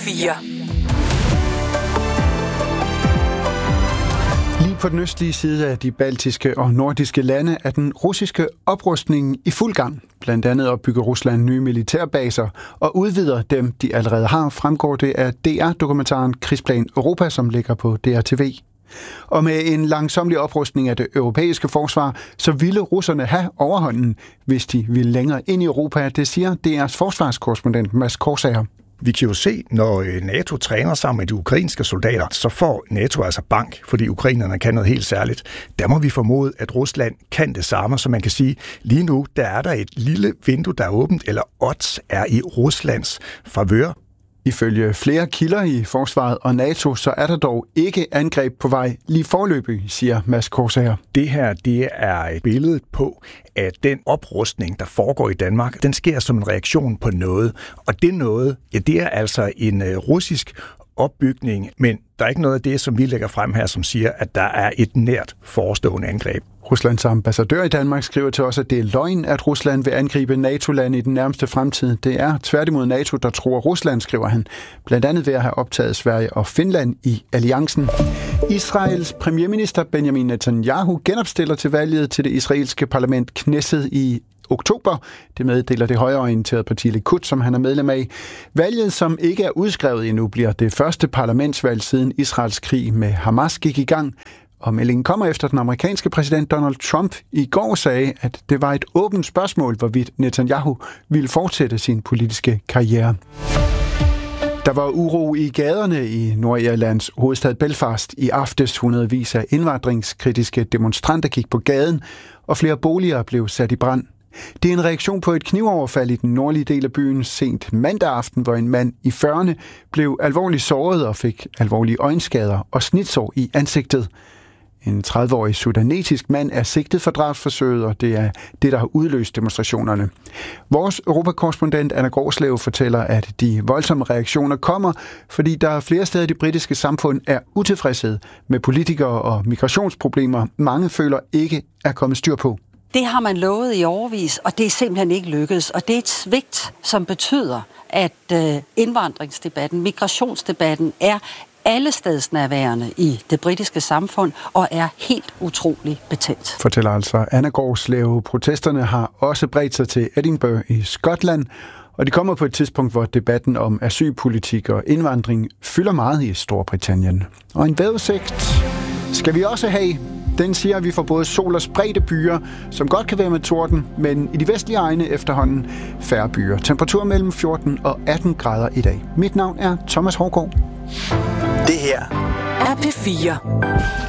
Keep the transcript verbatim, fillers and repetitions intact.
fire. Lige på den østlige side af de baltiske og nordiske lande er den russiske oprustning i fuld gang. Blandt andet opbygger Rusland nye militærbaser og udvider dem, de allerede har, fremgår det af D R-dokumentaren Krigsplan Europa, som ligger på D R T V. Og med en langsomlig oprustning af det europæiske forsvar, så ville russerne have overhånden, hvis de ville længere ind i Europa, det siger D R's forsvarskorrespondent Mads Korsager. Vi kan jo se, når NATO træner sammen med de ukrainske soldater, så får NATO altså bank, fordi ukrainerne kan noget helt særligt. Der må vi formode, at Rusland kan det samme, så man kan sige, lige nu der er der et lille vindue, der er åbent, eller odds er i Ruslands favør. Ifølge flere kilder i forsvaret og NATO, så er der dog ikke angreb på vej lige forløbig, siger Mads Korsager. Det her, det er et billede på, at den oprustning, der foregår i Danmark, den sker som en reaktion på noget. Og det noget, ja, det er altså en uh, russisk opbygning, men der er ikke noget af det, som vi lægger frem her, som siger, at der er et nært forestående angreb. Ruslands ambassadør i Danmark skriver til os, at det er løgn, at Rusland vil angribe NATO-lande i den nærmeste fremtid. Det er tværtimod NATO, der tror Rusland, skriver han. Blandt andet ved at have optaget Sverige og Finland i alliancen. Israels premierminister Benjamin Netanyahu genopstiller til valget til det israelske parlament Knesset i oktober. Det meddeler det højreorienterede parti Likud, som han er medlem af. Valget, som ikke er udskrevet endnu, bliver det første parlamentsvalg siden Israels krig med Hamas gik i gang. Og meldingen kommer efter den amerikanske præsident Donald Trump i går sagde, at det var et åbent spørgsmål, hvorvidt Netanyahu ville fortsætte sin politiske karriere. Der var uro i gaderne i Nordirlands hovedstad Belfast i aftes. Hundredvis af indvandringskritiske demonstranter gik på gaden, og flere boliger blev sat i brand. Det er en reaktion på et knivoverfald i den nordlige del af byen sent mandag aften, hvor en mand i fyrrerne blev alvorligt såret og fik alvorlige øjenskader og snitsår i ansigtet. En tredive-årig sudanesisk mand er sigtet for drabsforsøget, og det er det, der har udløst demonstrationerne. Vores europakorrespondent Anna Gårdslev fortæller, at de voldsomme reaktioner kommer, fordi der flere steder i det britiske samfund er utilfredshed med politikere og migrationsproblemer, mange føler ikke er kommet styr på. Det har man lovet i årevis, og det er simpelthen ikke lykkedes. Og det er et svigt, som betyder, at indvandringsdebatten, migrationsdebatten er allestedsnærværende i det britiske samfund og er helt utrolig betændt. Fortæller altså Anna Gårdslev. Protesterne har også bredt sig til Edinburgh i Skotland, og de kommer på et tidspunkt, hvor debatten om asylpolitik og indvandring fylder meget i Storbritannien. Og en vejrudsigt skal vi også have. Den siger, at vi får både sol og spredte byer, som godt kan være med torden, men i de vestlige egne efterhånden færre byer. Temperatur mellem fjorten og atten grader i dag. Mit navn er Thomas Hårgaard. Det her er P fire.